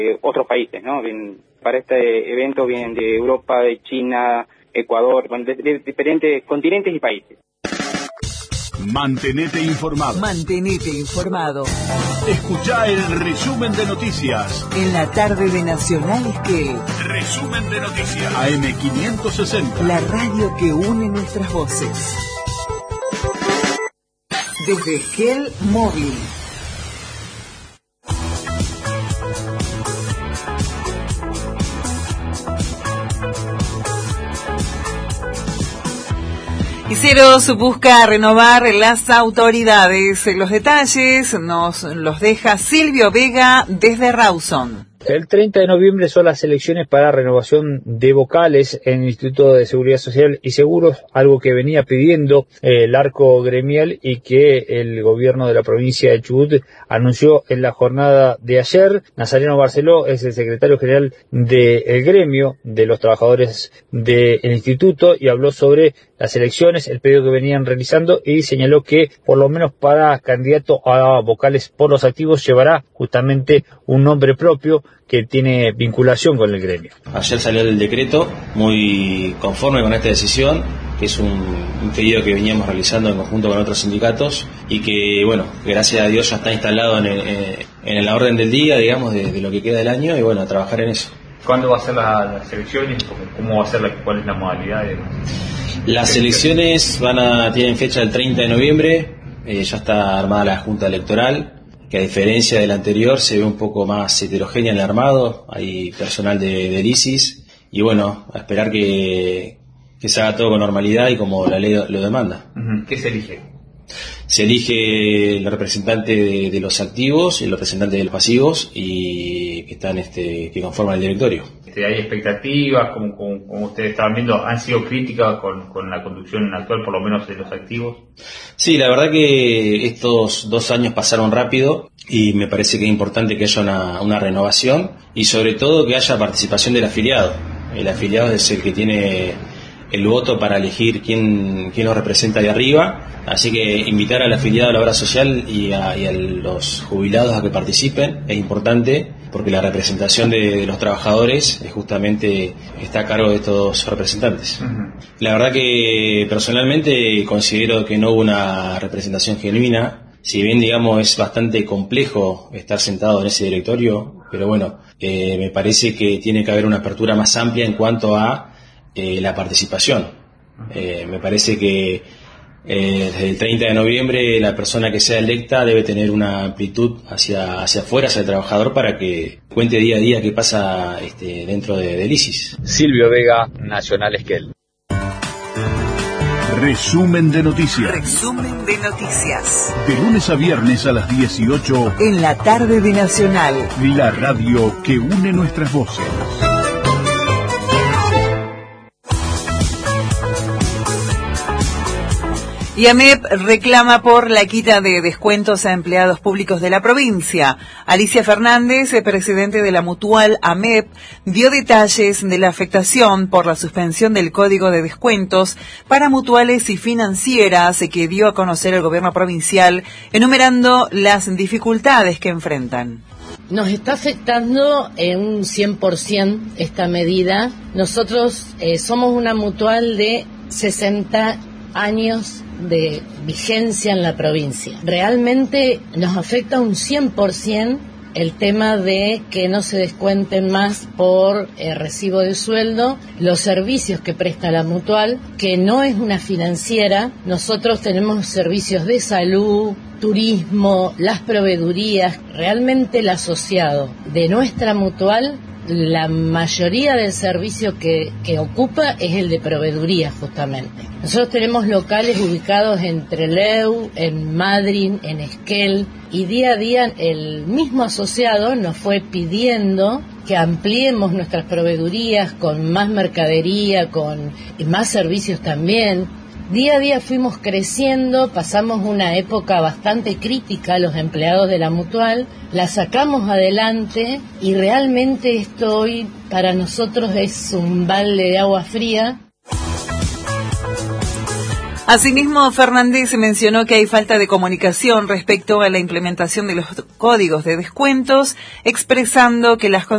otros países, ¿no? Para este evento vienen de Europa, de China, Ecuador, de diferentes continentes y países. Mantenete informado. Mantenete informado. Escuchá el resumen de noticias. En la tarde de Nacional Esquel. Resumen de noticias. AM560. La radio que une nuestras voces. Desde Esquel Móvil. Iseros busca renovar las autoridades. Los detalles nos los deja Silvio Vega desde Rawson. El 30 de noviembre son las elecciones para renovación de vocales en el Instituto de Seguridad Social y Seguros, algo que venía pidiendo el arco gremial y que el gobierno de la provincia de Chubut anunció en la jornada de ayer. Nazareno Barceló es el secretario general del gremio de los trabajadores del instituto y habló sobre las elecciones, el pedido que venían realizando y señaló que por lo menos para candidato a vocales por los activos llevará justamente un nombre propio que tiene vinculación con el gremio. Ayer salió el decreto, muy conforme con esta decisión, que es un pedido que veníamos realizando en conjunto con otros sindicatos y que, bueno, gracias a Dios ya está instalado en la orden del día, digamos, de lo que queda del año y, bueno, a trabajar en eso. ¿Cuándo va a ser las elecciones? ¿Cómo va a ser cuál es la modalidad? Las elecciones tienen fecha el 30 de noviembre, ya está armada la Junta Electoral, que a diferencia del anterior se ve un poco más heterogénea en el armado, hay personal del ISIS y bueno, a esperar que se haga todo con normalidad y como la ley lo demanda. ¿Qué se elige? Se elige el representante de los activos y el representante de los pasivos y que están que conforman el directorio. ¿Hay expectativas? Como ustedes estaban viendo, ¿han sido críticas con la conducción actual, por lo menos de los activos? Sí, la verdad que estos 2 años pasaron rápido y me parece que es importante que haya una renovación y sobre todo que haya participación del afiliado. El afiliado es el que tiene el voto para elegir quién lo representa de arriba, así que invitar al afiliado a la obra social y a los jubilados a que participen es importante porque la representación de los trabajadores justamente está a cargo de estos representantes. La verdad que personalmente considero que no hubo una representación genuina, si bien digamos es bastante complejo estar sentado en ese directorio, pero bueno, me parece que tiene que haber una apertura más amplia en cuanto a la participación. Me parece que desde el 30 de noviembre la persona que sea electa debe tener una amplitud hacia afuera, hacia el trabajador, para que cuente día a día qué pasa dentro del ISIS. Silvio Vega, Nacional Esquel. Resumen de noticias. Resumen de noticias. De lunes a viernes a las 18. En la tarde de Nacional. La radio que une nuestras voces. Y AMEP reclama por la quita de descuentos a empleados públicos de la provincia. Alicia Fernández, presidente de la mutual AMEP, dio detalles de la afectación por la suspensión del código de descuentos para mutuales y financieras que dio a conocer el gobierno provincial, enumerando las dificultades que enfrentan. Nos está afectando en un 100% esta medida. Nosotros somos una mutual de 60 años de vigencia en la provincia. Realmente nos afecta un 100% el tema de que no se descuenten más por recibo de sueldo los servicios que presta la mutual, que no es una financiera. Nosotros tenemos servicios de salud, turismo, las proveedurías. Realmente el asociado de nuestra mutual, la mayoría del servicio que ocupa es el de proveeduría, justamente. Nosotros tenemos locales ubicados en Trelew, en Madryn, en Esquel, y día a día el mismo asociado nos fue pidiendo que ampliemos nuestras proveedurías con más mercadería, con más servicios también. Día a día fuimos creciendo, pasamos una época bastante crítica los empleados de la mutual, la sacamos adelante y realmente esto hoy para nosotros es un balde de agua fría. Asimismo, Fernández mencionó que hay falta de comunicación respecto a la implementación de los códigos de descuentos, expresando que las